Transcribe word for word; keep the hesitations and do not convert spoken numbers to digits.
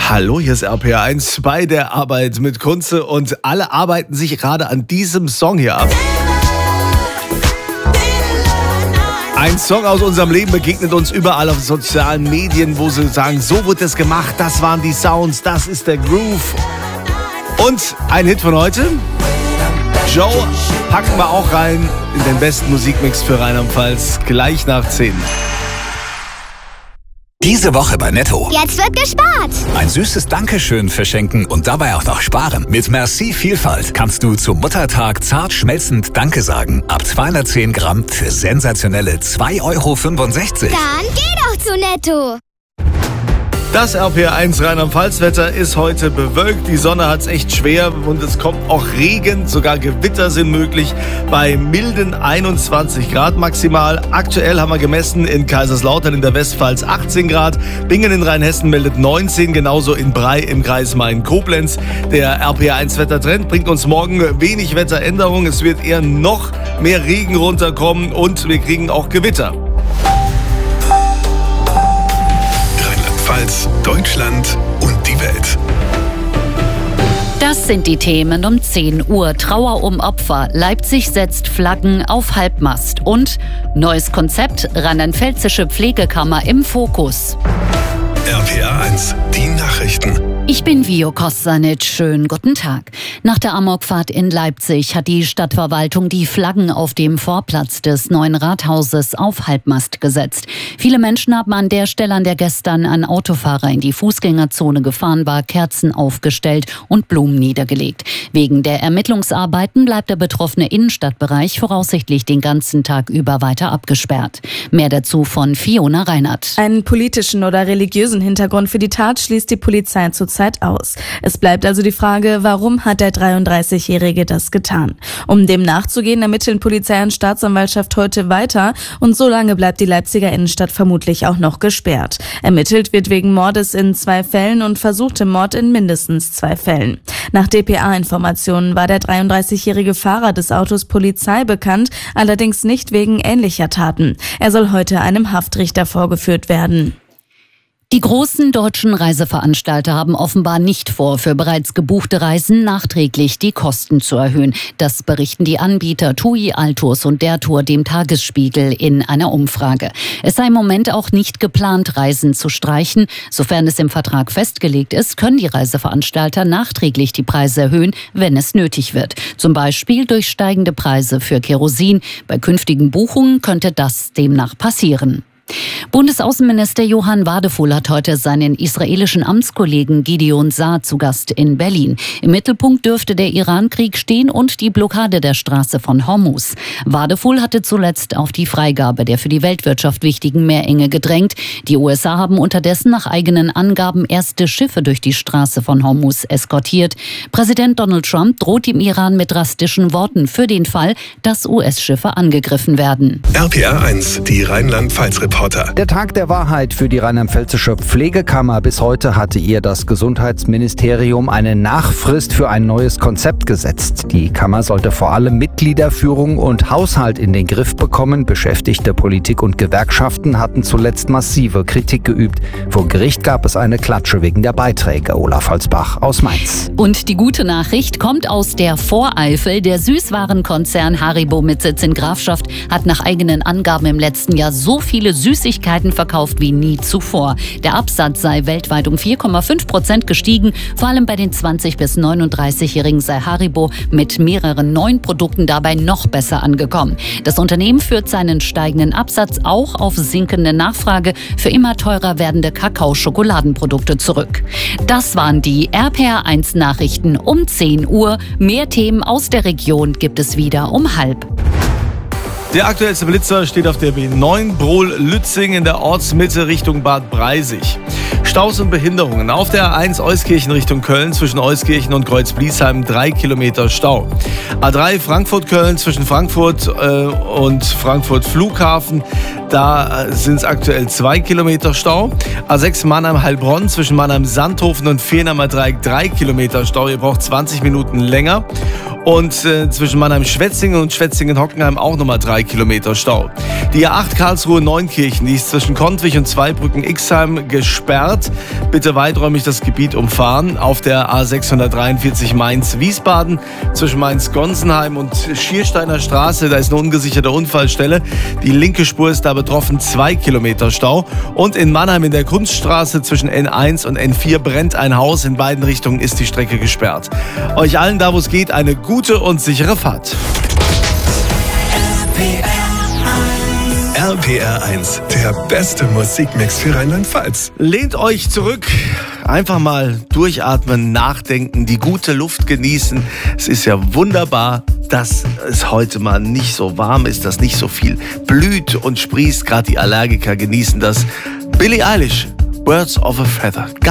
Hallo, hier ist R P R eins bei der Arbeit mit Kunze und alle arbeiten sich gerade an diesem Song hier ab. Ein Song aus unserem Leben begegnet uns überall auf sozialen Medien, wo sie sagen, so wird es gemacht, das waren die Sounds, das ist der Groove. Und ein Hit von heute, Joe, packen wir auch rein in den besten Musikmix für Rheinland-Pfalz, gleich nach zehn. Diese Woche bei Netto. Jetzt wird gespart. Ein süßes Dankeschön verschenken und dabei auch noch sparen. Mit Merci Vielfalt kannst du zum Muttertag zart schmelzend Danke sagen. Ab zweihundertzehn Gramm für sensationelle zwei Euro fünfundsechzig. Dann geh doch zu Netto. Das R P R eins Rheinland-Pfalz-Wetter ist heute bewölkt. Die Sonne hat es echt schwer und es kommt auch Regen, sogar Gewitter sind möglich bei milden einundzwanzig Grad maximal. Aktuell haben wir gemessen in Kaiserslautern in der Westpfalz achtzehn Grad. Bingen in Rheinhessen meldet neunzehn, genauso in Bray im Kreis Main-Koblenz. Der R P R eins Wettertrend bringt uns morgen wenig Wetteränderung. Es wird eher noch mehr Regen runterkommen und wir kriegen auch Gewitter. Deutschland und die Welt. Das sind die Themen um zehn Uhr. Trauer um Opfer. Leipzig setzt Flaggen auf Halbmast. Und neues Konzept, rheinland-pfälzische Pflegekammer im Fokus. R P R eins, die Nachrichten. Ich bin Vio Kostanic. Schönen guten Tag. Nach der Amokfahrt in Leipzig hat die Stadtverwaltung die Flaggen auf dem Vorplatz des neuen Rathauses auf Halbmast gesetzt. Viele Menschen haben an der Stelle, an der gestern ein Autofahrer in die Fußgängerzone gefahren war, Kerzen aufgestellt und Blumen niedergelegt. Wegen der Ermittlungsarbeiten bleibt der betroffene Innenstadtbereich voraussichtlich den ganzen Tag über weiter abgesperrt. Mehr dazu von Fiona Reinhardt. Einen politischen oder religiösen Hintergrund für die Tat schließt die Polizei zurzeit aus. Es bleibt also die Frage, warum hat der dreiunddreißigjährige das getan? Um dem nachzugehen, ermitteln Polizei und Staatsanwaltschaft heute weiter und so lange bleibt die Leipziger Innenstadt vermutlich auch noch gesperrt. Ermittelt wird wegen Mordes in zwei Fällen und versuchtem Mord in mindestens zwei Fällen. Nach D P A-Informationen war der dreiunddreißigjährige Fahrer des Autos Polizei bekannt, allerdings nicht wegen ähnlicher Taten. Er soll heute einem Haftrichter vorgeführt werden. Die großen deutschen Reiseveranstalter haben offenbar nicht vor, für bereits gebuchte Reisen nachträglich die Kosten zu erhöhen. Das berichten die Anbieter TUI, Altus und der Tour dem Tagesspiegel in einer Umfrage. Es sei im Moment auch nicht geplant, Reisen zu streichen. Sofern es im Vertrag festgelegt ist, können die Reiseveranstalter nachträglich die Preise erhöhen, wenn es nötig wird. Zum Beispiel durch steigende Preise für Kerosin. Bei künftigen Buchungen könnte das demnach passieren. Bundesaußenminister Johann Wadefuhl hat heute seinen israelischen Amtskollegen Gideon Saar zu Gast in Berlin. Im Mittelpunkt dürfte der Iran-Krieg stehen und die Blockade der Straße von Hormuz. Wadefuhl hatte zuletzt auf die Freigabe der für die Weltwirtschaft wichtigen Meerenge gedrängt. Die U S A haben unterdessen nach eigenen Angaben erste Schiffe durch die Straße von Hormuz eskortiert. Präsident Donald Trump droht dem Iran mit drastischen Worten für den Fall, dass U S-Schiffe angegriffen werden. R P R eins, die Rheinland-Pfalz-Reporter. Der Tag der Wahrheit für die rheinland-pfälzische Pflegekammer. Bis heute hatte ihr das Gesundheitsministerium eine Nachfrist für ein neues Konzept gesetzt. Die Kammer sollte vor allem Mitgliederführung und Haushalt in den Griff bekommen. Beschäftigte Politik und Gewerkschaften hatten zuletzt massive Kritik geübt. Vor Gericht gab es eine Klatsche wegen der Beiträge. Olaf Holzbach aus Mainz. Und die gute Nachricht kommt aus der Voreifel. Der Süßwarenkonzern Haribo mit Sitz in Grafschaft hat nach eigenen Angaben im letzten Jahr so viele Süßigkeiten verkauft wie nie zuvor. Der Absatz sei weltweit um vier Komma fünf Prozent gestiegen. Vor allem bei den zwanzig- bis neununddreißigjährigen sei Haribo mit mehreren neuen Produkten dabei noch besser angekommen. Das Unternehmen führt seinen steigenden Absatz auch auf sinkende Nachfrage für immer teurer werdende Kakao-Schokoladenprodukte zurück. Das waren die R P R eins Nachrichten um zehn Uhr. Mehr Themen aus der Region gibt es wieder um halb. Der aktuellste Blitzer steht auf der B neun Brohl-Lützing in der Ortsmitte Richtung Bad Breisig. Staus und Behinderungen. Auf der A eins Euskirchen Richtung Köln zwischen Euskirchen und Kreuz-Bliesheim drei Kilometer Stau. A drei Frankfurt-Köln zwischen Frankfurt äh, und Frankfurt Flughafen Da sind es aktuell zwei Kilometer Stau. A sechs Mannheim-Heilbronn zwischen Mannheim-Sandhofen und Fehmarner Dreieck drei Kilometer Stau. Ihr braucht zwanzig Minuten länger. Und äh, zwischen Mannheim-Schwetzingen und Schwetzingen-Hockenheim auch nochmal drei Kilometer Stau. Die A acht Karlsruhe-Neunkirchen, die ist zwischen Kontwich und Zweibrücken-Ixheim gesperrt. Bitte weiträumig das Gebiet umfahren. Auf der A sechshundertdreiundvierzig Mainz-Wiesbaden zwischen Mainz-Gonsenheim und Schiersteiner Straße, da ist eine ungesicherte Unfallstelle. Die linke Spur ist da betroffen, zwei Kilometer Stau. Und in Mannheim in der Kunststraße zwischen N eins und N vier brennt ein Haus. In beiden Richtungen ist die Strecke gesperrt. Euch allen, da wo es geht, eine gute Gute und sichere Fahrt. R P R eins, der beste Musikmix für Rheinland-Pfalz. Lehnt euch zurück, einfach mal durchatmen, nachdenken, die gute Luft genießen. Es ist ja wunderbar, dass es heute mal nicht so warm ist, dass nicht so viel blüht und sprießt. Gerade die Allergiker genießen das. Billie Eilish, Birds of a Feather.